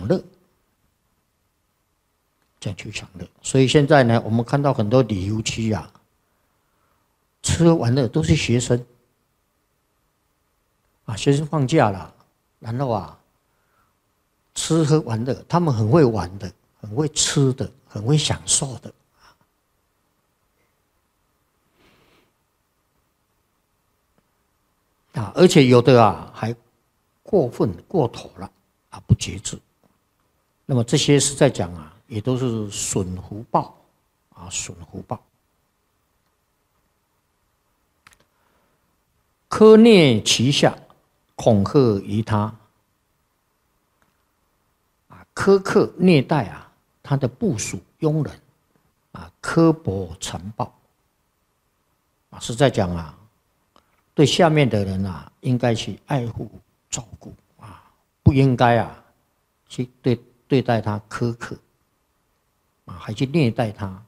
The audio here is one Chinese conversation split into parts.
乐，这样去享乐。所以现在呢，我们看到很多旅游区啊，吃喝玩乐都是学生啊，学生放假了，然后啊，吃喝玩乐，他们很会玩的，很会吃的，很会享受的。啊，而且有的啊还过分过头了啊，不节制。那么这些是在讲啊，也都是损福报啊，损福报。苛虐其下，恐吓于他。啊，苛刻虐待啊，他的部属佣人啊，刻薄残暴啊，是在讲啊。对下面的人啊，应该去爱护照顾啊，不应该啊去对待他苛刻啊，还去虐待他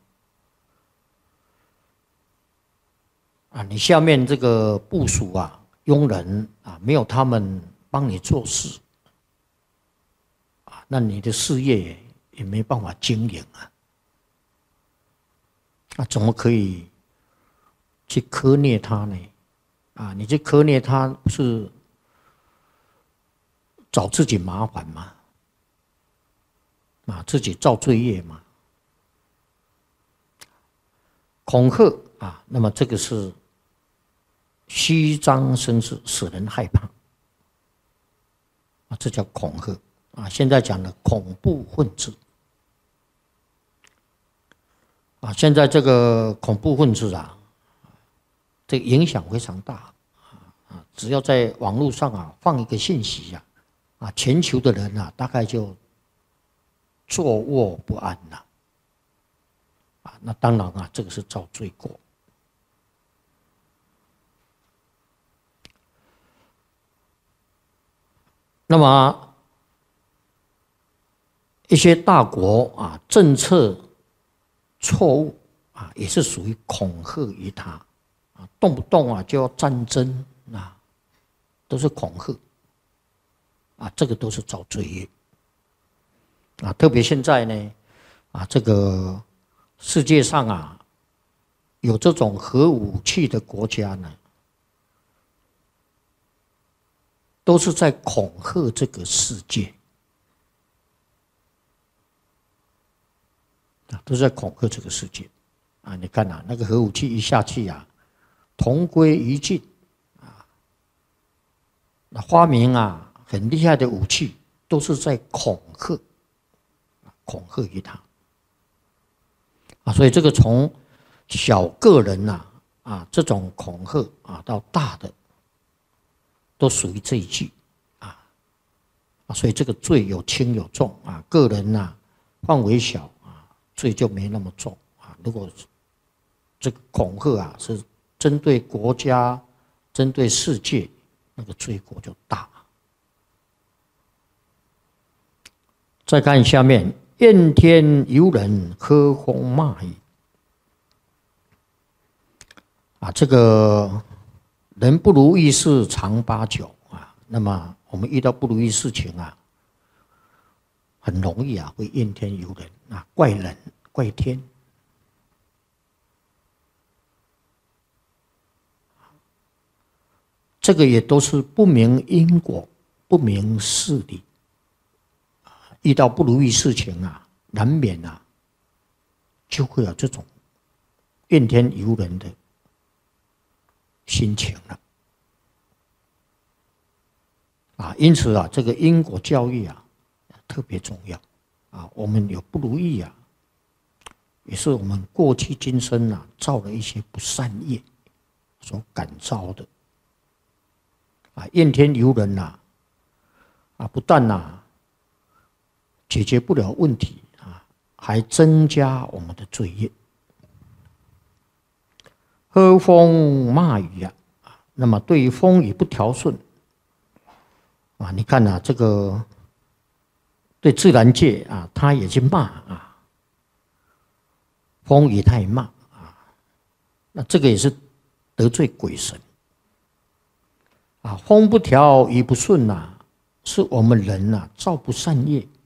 啊。你下面这个部属啊、佣人啊，没有他们帮你做事啊，那你的事业也没办法经营啊。那怎么可以去苛虐他呢？啊，你去苛虐他，不是找自己麻烦吗？啊，自己造罪业嘛。恐吓啊，那么这个是虚张声势，使人害怕啊，这叫恐吓啊。现在讲的恐怖分子啊，现在这个恐怖分子啊，这个影响非常大。只要在网络上啊放一个信息呀，啊，全球的人啊大概就坐卧不安了，啊，那当然啊，这个是造罪过。那么一些大国啊政策错误啊，也是属于恐吓于他啊，动不动啊就要战争啊。都是恐吓啊，这个都是造罪业啊。特别现在呢，啊，这个世界上啊，有这种核武器的国家呢，都是在恐吓这个世界啊，都是在恐吓这个世界啊。你看啊，那个核武器一下去啊，同归于尽。那发明啊很厉害的武器，都是在恐吓，恐吓于他啊。所以这个从小个人呐啊这种恐吓啊到大的，都属于这一句啊。所以这个罪有轻有重啊。个人呐范围小啊，罪就没那么重啊。如果这个恐吓啊是针对国家、针对世界，那个罪过就大。再看下面，怨天尤人，呵风骂雨。啊，这个人不如意事常八九啊。那么我们遇到不如意事情啊，很容易啊会怨天尤人啊，怪人怪天。这个也都是不明因果、不明事理，遇到不如意事情啊，难免啊，就会有这种怨天尤人的心情了。啊，因此啊，这个因果教育啊，特别重要啊。我们有不如意啊，也是我们过去今生啊造了一些不善业所感召的。啊，怨天尤人呐，啊，不但呐解决不了问题啊，还增加我们的罪业。呵风骂雨啊，那么对于风雨不调顺啊，你看啊，这个对自然界啊，他也去骂啊，风雨他也骂啊，那这个也是得罪鬼神。啊，风不调雨不顺呐，是我们人呐造不善业